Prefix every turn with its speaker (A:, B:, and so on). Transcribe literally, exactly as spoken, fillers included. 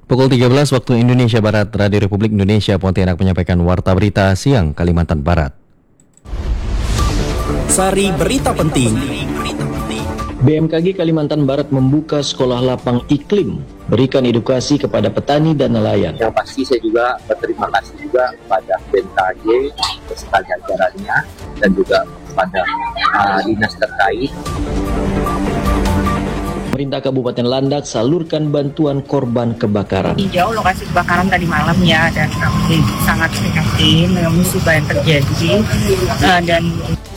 A: Pukul tiga belas waktu Indonesia Barat, Radio Republik Indonesia Pontianak menyampaikan Warta Berita Siang Kalimantan Barat.
B: Sari berita penting.
C: B M K G Kalimantan Barat membuka sekolah lapang iklim, berikan edukasi kepada petani dan nelayan.
D: Yang pasti saya juga berterima kasih juga kepada B M K G beserta jajarannya dan juga kepada uh, dinas terkait.
C: Pemerintah Kabupaten Landak salurkan bantuan korban kebakaran.
E: Jauh lokasi kebakaran tadi malam ya, dan kami sangat prihatin dengan musibah yang terjadi uh, dan